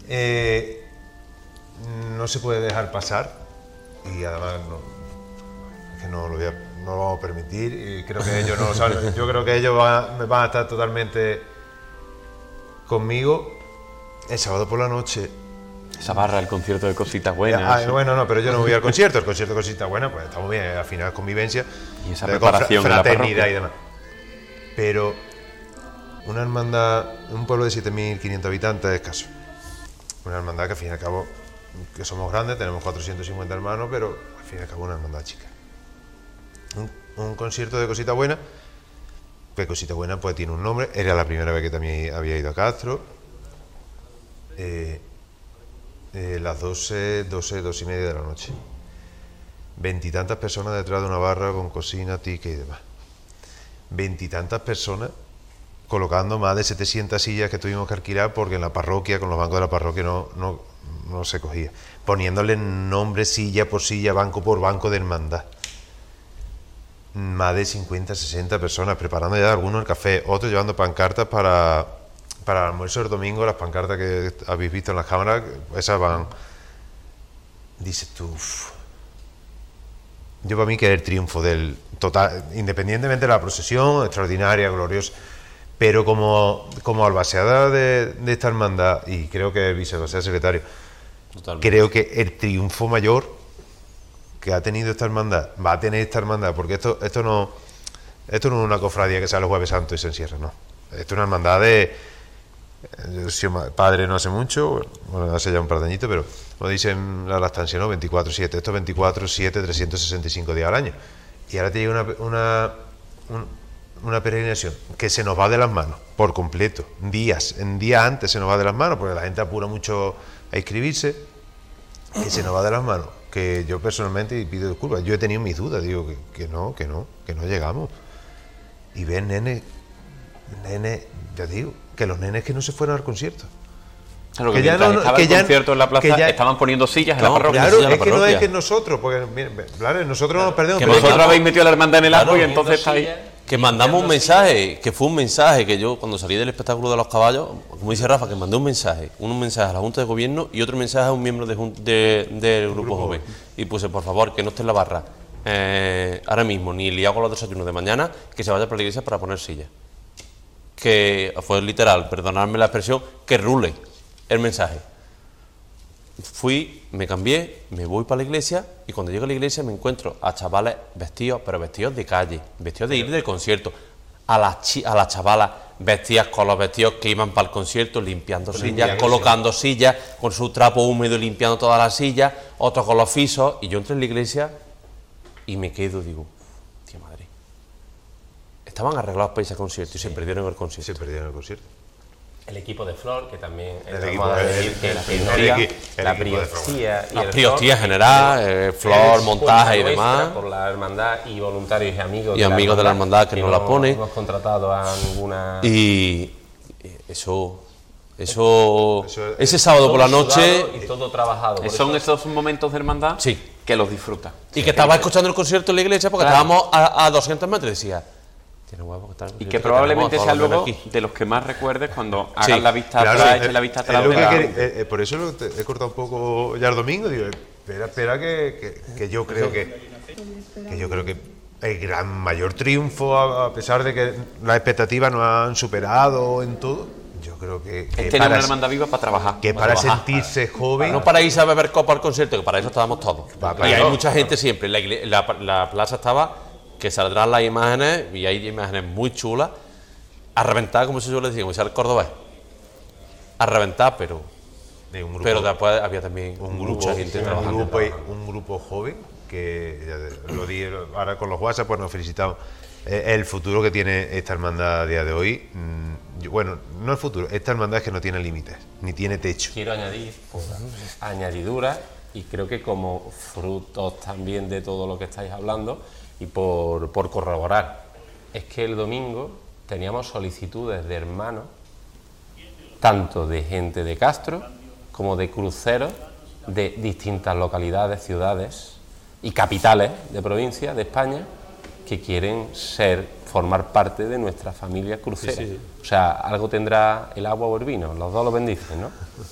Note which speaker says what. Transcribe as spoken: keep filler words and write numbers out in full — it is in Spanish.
Speaker 1: Eh, no se puede dejar pasar y además no, es que no lo voy a, no lo vamos a permitir y creo que ellos no lo saben. Yo creo que ellos van, van a estar totalmente conmigo el sábado por la noche.
Speaker 2: Esa barra, el concierto de Cositas Buenas.
Speaker 1: Ah, sí. Bueno, no, pero yo no voy al concierto. El concierto de Cositas Buenas, pues estamos bien, al final es convivencia.
Speaker 2: Y esa
Speaker 1: de
Speaker 2: preparación
Speaker 1: fra- fraternidad
Speaker 2: en la
Speaker 1: y demás. Pero una hermandad, un pueblo de siete mil quinientos habitantes es escaso. Una hermandad que al fin y al cabo, que somos grandes, tenemos cuatrocientos cincuenta hermanos, pero al fin y al cabo una hermandad chica. Un, un concierto de Cositas Buenas, que Cositas Buenas pues tiene un nombre, era la primera vez que también había ido a Castro. Eh, eh, las doce, doce, doce y media de la noche. Veintitantas personas detrás de una barra con cocina, ticket y demás. Veintitantas personas colocando más de setecientas sillas que tuvimos que alquilar porque en la parroquia, con los bancos de la parroquia no, no, no se cogía. Poniéndole nombre silla por silla, banco por banco de hermandad. Más de cincuenta, sesenta personas preparando ya algunos el café, otros llevando pancartas para, para el almuerzo del domingo, las pancartas que habéis visto en las cámaras, esas van. Dices tú, uff. Yo para mí que es el triunfo del total, independientemente de la procesión, extraordinaria, gloriosa, pero como, como albaceada de, de esta hermandad, y creo que el vicealbaceado secretario, totalmente, creo que el triunfo mayor que ha tenido esta hermandad, va a tener esta hermandad, porque esto, esto no esto no es una cofradía que sale los Jueves Santos y se encierra, no. Esto es una hermandad de... Yo soy padre no hace mucho, bueno, hace ya un par de añitos, pero como dicen la lactancia, ¿no? veinticuatro siete, esto es veinticuatro siete, trescientos sesenta y cinco días al año. Y ahora te llega una, una, un, una peregrinación que se nos va de las manos, por completo, días, en días antes se nos va de las manos, porque la gente apura mucho a inscribirse, que se nos va de las manos, que yo personalmente, y pido disculpas, yo he tenido mis dudas, digo que, que no, que no, que no llegamos. Y ven nene, nene, ya digo, que los nenes que no se fueron al concierto.
Speaker 2: Claro, que, que ya no, estaba que el ya, concierto en la plaza, ya, estaban poniendo sillas no, en la parroquia.
Speaker 1: Claro,
Speaker 2: la
Speaker 1: es que no es que nosotros, porque miren, claro, nosotros claro, nos perdemos.
Speaker 2: Que vosotros habéis metido a la hermandad en el
Speaker 3: claro,
Speaker 2: agua y entonces está ahí.
Speaker 3: Que mandamos un mensaje, que fue un mensaje que yo cuando salí del espectáculo de los caballos, como dice Rafa, que mandé un mensaje, un mensaje a la Junta de Gobierno y otro mensaje a un miembro de, de, del grupo, grupo joven. Y puse, por favor, que no esté en la barra eh, ahora mismo, ni liado con los desayunos de mañana, que se vaya para la iglesia para poner sillas. Que fue literal, perdonadme la expresión, que rule el mensaje. Fui, me cambié, me voy para la iglesia y cuando llego a la iglesia me encuentro a chavales vestidos, pero vestidos de calle, vestidos de ir del concierto, a las, chi, a las chavalas vestidas con los vestidos que iban para el concierto, limpiando con sillas, colocando sillas, con su trapo húmedo limpiando todas las sillas, otros con los fisos, y yo entré en la iglesia y me quedo, digo, tía madre, estaban arreglados para ese concierto y sí, se perdieron el concierto.
Speaker 1: Se perdieron el concierto.
Speaker 4: El equipo de Flor, que también
Speaker 1: el equipo de decir
Speaker 4: que la prioridad, la priostía
Speaker 3: y la priostía general, eh, Flor, montaje y demás,
Speaker 4: por la hermandad y voluntarios y amigos
Speaker 3: y de amigos la de la hermandad que, que nos no la pone.
Speaker 4: Hemos contratado a ninguna
Speaker 3: y eso eso, eso ese sábado por la noche
Speaker 4: y todo trabajado.
Speaker 2: Por son eso. Esos momentos de hermandad
Speaker 3: sí,
Speaker 2: que los disfruta.
Speaker 3: Y sí, que estaba escuchando el concierto en la iglesia porque claro, estábamos a, a doscientos metros y decía.
Speaker 2: Y que probablemente sea luego de los que más recuerdes cuando hagas sí, la vista
Speaker 1: claro,
Speaker 2: atrás,
Speaker 1: es,
Speaker 2: eches la vista atrás.
Speaker 1: Es
Speaker 2: de la...
Speaker 1: que, eh, por eso lo te, he cortado un poco ya el domingo. Digo, espera, espera que, que, que yo creo que, que yo creo que el gran mayor triunfo, a, a pesar de que las expectativas nos han superado en todo, yo creo que, que
Speaker 2: es tener una hermandad viva para trabajar.
Speaker 1: Que para, para trabajar. sentirse joven.
Speaker 3: No para irse a beber copa al concierto, que para eso estábamos todos.
Speaker 1: Va,
Speaker 3: y hay mucha gente siempre. La, la, la plaza estaba. Que saldrán las imágenes, y hay imágenes muy chulas, a reventar, como se suele decir, como decía el cordobés, a reventar, pero,
Speaker 1: de un grupo,
Speaker 3: pero después había también
Speaker 1: un grupo,
Speaker 3: mucha gente
Speaker 1: un
Speaker 3: trabajando.
Speaker 1: Grupo, un grupo joven, que lo di, ahora con los WhatsApp pues nos felicitamos, eh, el futuro que tiene esta hermandad a día de hoy, mmm, bueno, no el futuro, esta hermandad es que no tiene límites, ni tiene techo.
Speaker 4: Quiero añadir, por añadidura, y creo que como frutos también de todo lo que estáis hablando, y por, por corroborar, es que el domingo teníamos solicitudes de hermanos, tanto de gente de Castro como de cruceros de distintas localidades, ciudades y capitales de provincias de España que quieren ser, formar parte de nuestra familia crucera. Sí, sí, sí. O sea, algo tendrá el agua o el vino, los dos lo bendicen, ¿no?